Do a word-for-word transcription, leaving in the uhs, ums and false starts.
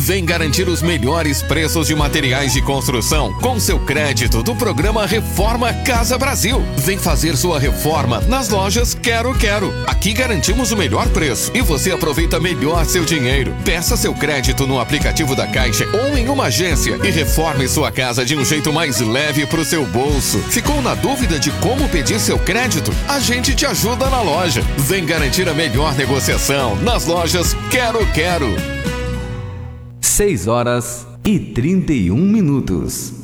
Vem garantir os melhores preços de materiais de construção com seu crédito do programa Reforma Casa Brasil. Vem fazer sua reforma nas lojas Quero Quero. Aqui garantimos o melhor preço e você aproveita melhor seu dinheiro. Peça seu crédito no aplicativo da Caixa ou em uma agência e reforme sua casa de um jeito mais leve pro seu bolso. Ficou na dúvida de como pedir seu crédito? A gente te ajuda na loja. Vem garantir a melhor negociação nas lojas Quero Quero. seis horas e trinta e um minutos.